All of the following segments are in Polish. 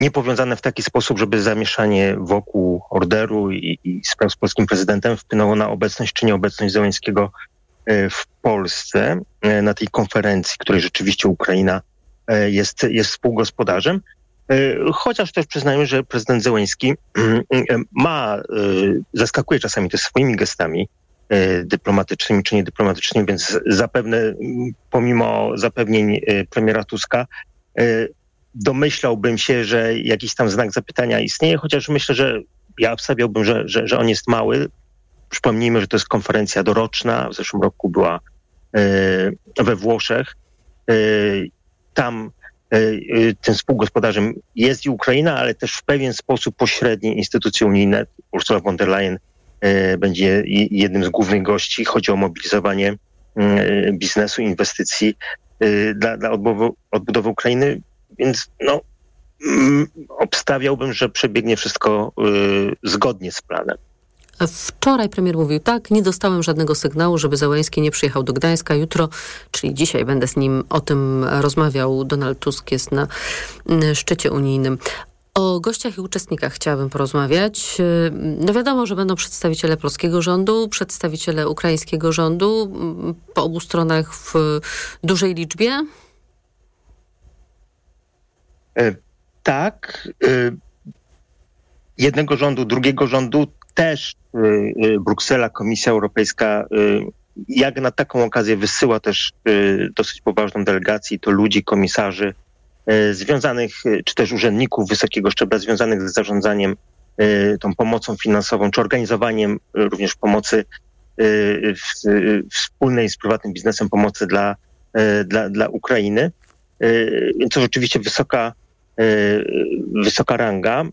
niepowiązane w taki sposób, żeby zamieszanie wokół orderu i spraw z polskim prezydentem wpłynęło na obecność czy nieobecność Zełenskiego w Polsce na tej konferencji, której rzeczywiście Ukraina jest współgospodarzem. Chociaż też przyznajmy, że prezydent Zełenski zaskakuje czasami też swoimi gestami dyplomatycznymi czy niedyplomatycznymi, więc zapewne pomimo zapewnień premiera Tuska domyślałbym się, że jakiś tam znak zapytania istnieje, chociaż myślę, że ja obstawiałbym, że on jest mały. Przypomnijmy, że to jest konferencja doroczna. W zeszłym roku była we Włoszech. Tam tym współgospodarzem jest i Ukraina, ale też w pewien sposób pośrednie instytucje unijne. Ursula von der Leyen będzie jednym z głównych gości. Chodzi o mobilizowanie biznesu, inwestycji dla odbudowy Ukrainy, więc obstawiałbym, że przebiegnie wszystko zgodnie z planem. Wczoraj premier mówił tak, nie dostałem żadnego sygnału, żeby Zełenski nie przyjechał do Gdańska. Jutro, czyli dzisiaj będę z nim o tym rozmawiał. Donald Tusk jest na szczycie unijnym. O gościach i uczestnikach chciałabym porozmawiać. No wiadomo, że będą przedstawiciele polskiego rządu, przedstawiciele ukraińskiego rządu po obu stronach w dużej liczbie. Tak. Jednego rządu, drugiego rządu też Bruksela, Komisja Europejska, jak na taką okazję wysyła też dosyć poważną delegację, to ludzi, komisarzy związanych, czy też urzędników wysokiego szczebla związanych z zarządzaniem tą pomocą finansową, czy organizowaniem również pomocy wspólnej z prywatnym biznesem pomocy dla Ukrainy. Więc to rzeczywiście wysoka ranga.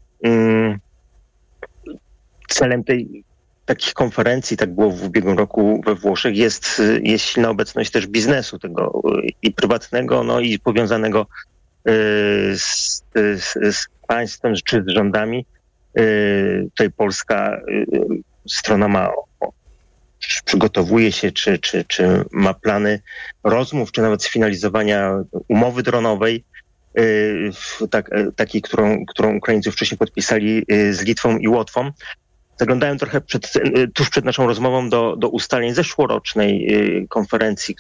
Celem takich konferencji, tak było w ubiegłym roku we Włoszech, jest silna obecność też biznesu tego i prywatnego, i powiązanego z państwem czy z rządami. Tutaj polska strona przygotowuje się, czy ma plany rozmów, czy nawet sfinalizowania umowy dronowej, takiej, którą Ukraińcy wcześniej podpisali z Litwą i Łotwą. Zaglądałem trochę tuż przed naszą rozmową do ustaleń zeszłorocznej konferencji,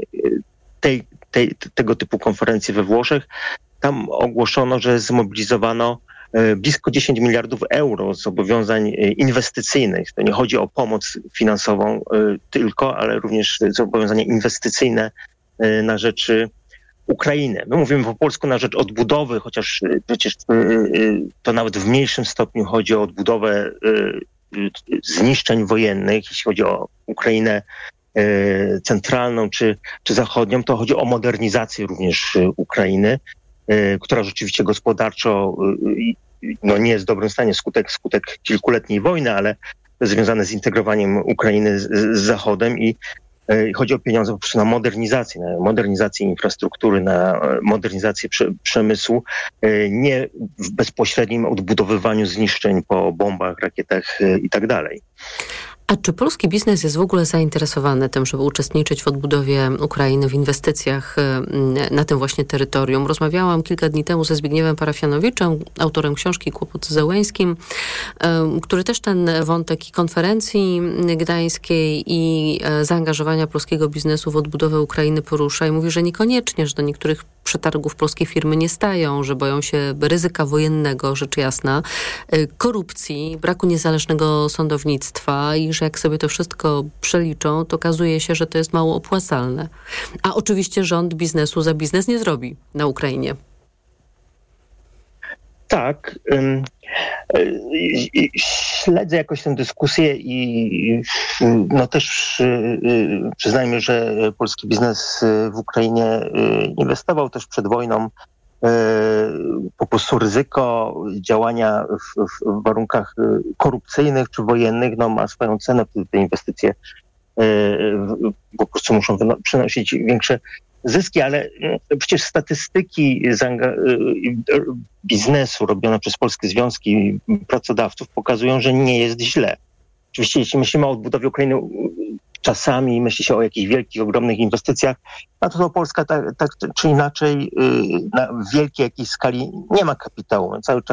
tego typu konferencji we Włoszech. Tam ogłoszono, że zmobilizowano blisko 10 miliardów euro zobowiązań inwestycyjnych. To nie chodzi o pomoc finansową tylko, ale również zobowiązania inwestycyjne na rzecz Ukrainy. My mówimy po polsku na rzecz odbudowy, chociaż przecież to nawet w mniejszym stopniu chodzi o odbudowę zniszczeń wojennych. Jeśli chodzi o Ukrainę centralną czy zachodnią, to chodzi o modernizację również Ukrainy, która rzeczywiście gospodarczo nie jest w dobrym stanie skutek kilkuletniej wojny, ale to jest związane z integrowaniem Ukrainy z Zachodem i chodzi o pieniądze po prostu na modernizację infrastruktury, na modernizację przemysłu, nie w bezpośrednim odbudowywaniu zniszczeń po bombach, rakietach i tak dalej. A czy polski biznes jest w ogóle zainteresowany tym, żeby uczestniczyć w odbudowie Ukrainy, w inwestycjach na tym właśnie terytorium? Rozmawiałam kilka dni temu ze Zbigniewem Parafianowiczem, autorem książki Kłopot z Zełenskim, który też ten wątek i konferencji gdańskiej i zaangażowania polskiego biznesu w odbudowę Ukrainy porusza i mówi, że niekoniecznie, że do niektórych przetargów polskie firmy nie stają, że boją się ryzyka wojennego, rzecz jasna, korupcji, braku niezależnego sądownictwa i że jak sobie to wszystko przeliczą, to okazuje się, że to jest mało opłacalne. A oczywiście rząd biznesu za biznes nie zrobi na Ukrainie. Tak. Śledzę jakoś tę dyskusję i też przyznajmy, że polski biznes w Ukrainie inwestował też przed wojną. Po prostu ryzyko działania w warunkach korupcyjnych czy wojennych ma swoją cenę. Te inwestycje po prostu muszą przynosić większe zyski, ale przecież statystyki biznesu robione przez polskie związki pracodawców pokazują, że nie jest źle. Oczywiście jeśli myślimy o odbudowie Ukrainy, czasami myśli się o jakichś wielkich, ogromnych inwestycjach, no to Polska tak czy inaczej na wielkiej jakiejś skali nie ma kapitału. Cały czas